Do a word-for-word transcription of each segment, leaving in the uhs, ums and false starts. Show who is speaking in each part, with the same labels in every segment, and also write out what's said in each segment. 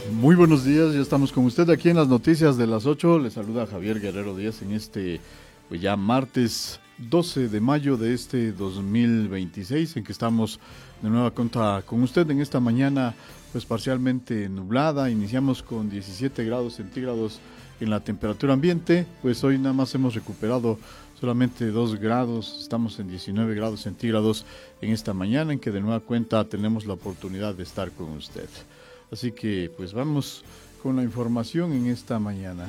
Speaker 1: Muy buenos días, ya estamos con usted aquí en las noticias de las ocho. Le saluda Javier Guerrero Díaz en este, pues ya martes doce de mayo de este dos mil veintiséis, en que estamos de nueva cuenta con usted en esta mañana, pues parcialmente nublada. Iniciamos con diecisiete grados centígrados en la temperatura ambiente, pues hoy nada más hemos recuperado solamente dos grados, estamos en diecinueve grados centígrados en esta mañana, en que de nueva cuenta tenemos la oportunidad de estar con usted. Así que pues vamos con la información en esta mañana.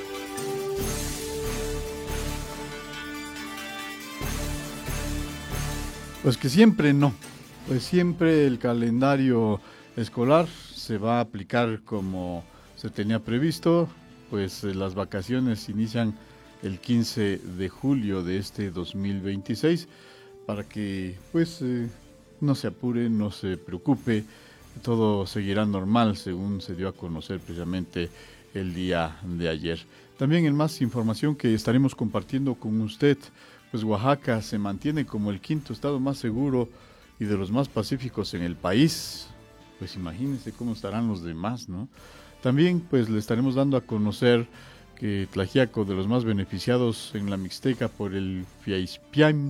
Speaker 1: Pues que siempre no, pues siempre el calendario escolar se va a aplicar como se tenía previsto, pues las vacaciones inician el quince de julio de este dos mil veintiséis, para que pues eh, no se apure, no se preocupe. Todo seguirá normal, según se dio a conocer precisamente el día de ayer. También en más información que estaremos compartiendo con usted, pues Oaxaca se mantiene como el quinto estado más seguro y de los más pacíficos en el país. Pues imagínense cómo estarán los demás, ¿no? También pues le estaremos dando a conocer que Tlaxiaco, de los más beneficiados en la Mixteca por el FIAISPIAM,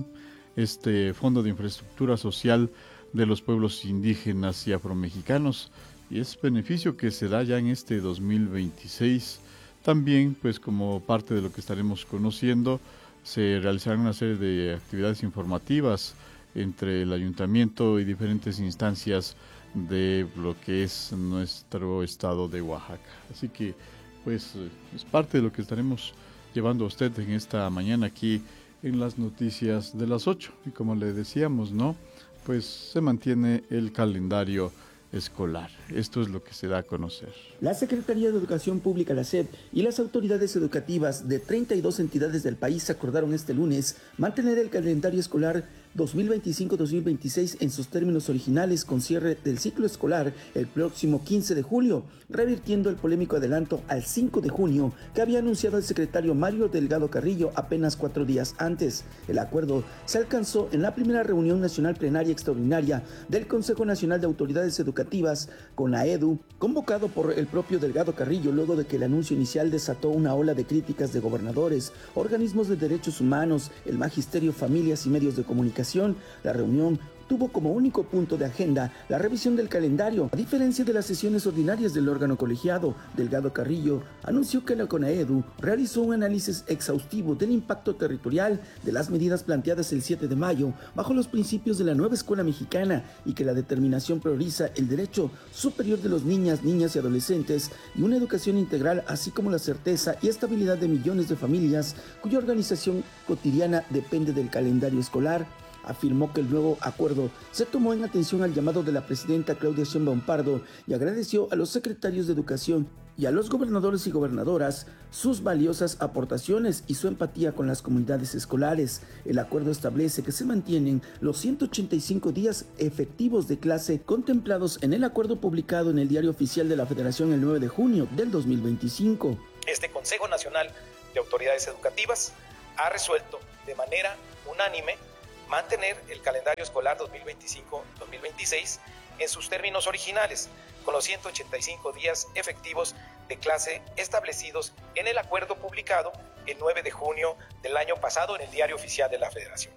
Speaker 1: este Fondo de Infraestructura Social de los pueblos indígenas y afromexicanos, y es beneficio que se da ya en este dos mil veintiséis. También, pues como parte de lo que estaremos conociendo, se realizarán una serie de actividades informativas entre el ayuntamiento y diferentes instancias de lo que es nuestro estado de Oaxaca. Así que, pues, es parte de lo que estaremos llevando a usted en esta mañana aquí en las noticias de las ocho. Y como le decíamos, ¿no?, pues se mantiene el calendario escolar. Esto es lo que se da a conocer.
Speaker 2: La Secretaría de Educación Pública, la S E P, y las autoridades educativas de treinta y dos entidades del país acordaron este lunes mantener el calendario escolar dos mil veinticinco dos mil veintiséis en sus términos originales, con cierre del ciclo escolar el próximo quince de julio, revirtiendo el polémico adelanto al cinco de junio que había anunciado el secretario Mario Delgado Carrillo apenas cuatro días antes. El acuerdo se alcanzó en la primera reunión nacional plenaria extraordinaria del Consejo Nacional de Autoridades Educativas, con la EDU, convocado por el propio Delgado Carrillo, luego de que el anuncio inicial desató una ola de críticas de gobernadores, organismos de derechos humanos, el magisterio, familias y medios de comunicación. La reunión tuvo como único punto de agenda la revisión del calendario. A diferencia de las sesiones ordinarias del órgano colegiado, Delgado Carrillo anunció que la CONAEDU realizó un análisis exhaustivo del impacto territorial de las medidas planteadas el siete de mayo bajo los principios de la nueva escuela mexicana, y que la determinación prioriza el derecho superior de los niñas, niñas y adolescentes y una educación integral, así como la certeza y estabilidad de millones de familias cuya organización cotidiana depende del calendario escolar. Afirmó que el nuevo acuerdo se tomó en atención al llamado de la presidenta Claudia Sheinbaum Pardo y agradeció a los secretarios de Educación y a los gobernadores y gobernadoras sus valiosas aportaciones y su empatía con las comunidades escolares. El acuerdo establece que se mantienen los ciento ochenta y cinco días efectivos de clase contemplados en el acuerdo publicado en el Diario Oficial de la Federación el nueve de junio del dos mil veinticinco.
Speaker 3: Este Consejo Nacional de Autoridades Educativas ha resuelto de manera unánime mantener el calendario escolar dos mil veinticinco dos mil veintiséis en sus términos originales, con los ciento ochenta y cinco días efectivos de clase establecidos en el acuerdo publicado el nueve de junio del año pasado en el Diario Oficial de la Federación.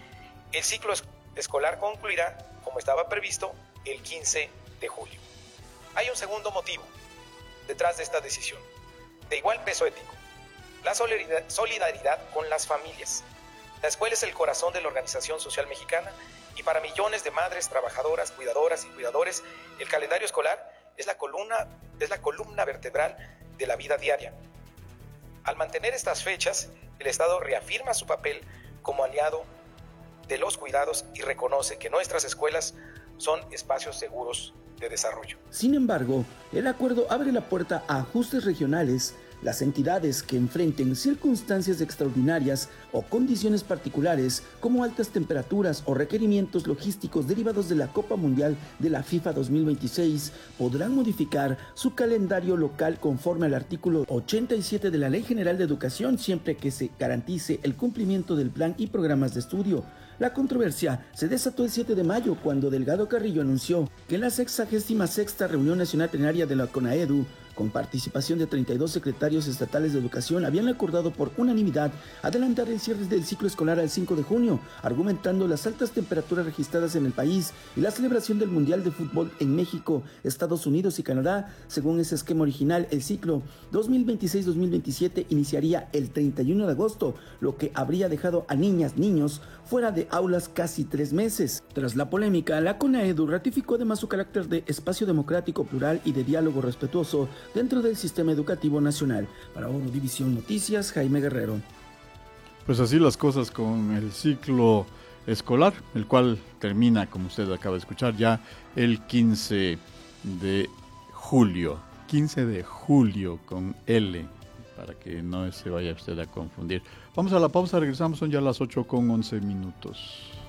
Speaker 3: El ciclo escolar concluirá, como estaba previsto, el quince de julio. Hay un segundo motivo detrás de esta decisión, de igual peso ético: la solidaridad con las familias. La escuela es el corazón de la organización social mexicana, y para millones de madres, trabajadoras, cuidadoras y cuidadores, el calendario escolar es la columna, es la columna vertebral de la vida diaria. Al mantener estas fechas, el Estado reafirma su papel como aliado de los cuidados y reconoce que nuestras escuelas son espacios seguros de desarrollo.
Speaker 2: Sin embargo, el acuerdo abre la puerta a ajustes regionales. Las entidades que enfrenten circunstancias extraordinarias o condiciones particulares, como altas temperaturas o requerimientos logísticos derivados de la Copa Mundial de la FIFA dos mil veintiséis, podrán modificar su calendario local conforme al artículo ochenta y siete de la Ley General de Educación, siempre que se garantice el cumplimiento del plan y programas de estudio. La controversia se desató el siete de mayo cuando Delgado Carrillo anunció que en la sexagésima sexta reunión nacional plenaria de la CONAEDU, con participación de treinta y dos secretarios estatales de educación, habían acordado por unanimidad adelantar el cierre del ciclo escolar al cinco de junio, argumentando las altas temperaturas registradas en el país y la celebración del Mundial de Fútbol en México, Estados Unidos y Canadá. Según ese esquema original, el ciclo dos mil veintiséis dos mil veintisiete iniciaría el treinta y uno de agosto, lo que habría dejado a niñas, niños fuera de aulas casi tres meses. Tras la polémica, la CONAEDU ratificó además su carácter de espacio democrático, plural y de diálogo respetuoso dentro del sistema educativo nacional. Para Oro División Noticias, Jaime Guerrero.
Speaker 1: Pues así las cosas con el ciclo escolar, el cual termina, como usted acaba de escuchar, ya el quince de julio. quince de julio con L, para que no se vaya usted a confundir. Vamos a la pausa, regresamos, son ya las ocho con once minutos.